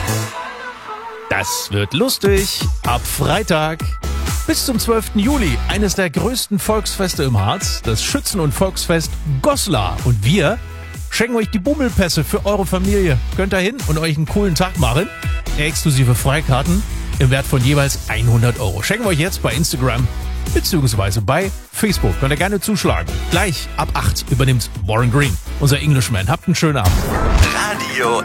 Das wird lustig. Ab Freitag bis zum 12. Juli, eines der größten Volksfeste im Harz, das Schützen- und Volksfest Goslar. Und wir schenken euch die Bummelpässe für eure Familie. Könnt da hin und euch einen coolen Tag machen. Exklusive Freikarten im Wert von jeweils 100 Euro. Schenken wir euch jetzt bei Instagram bzw. bei Facebook. Könnt ihr gerne zuschlagen. Gleich ab 8 übernimmt Warren Green, unser Englishman. Habt einen schönen Abend. Radio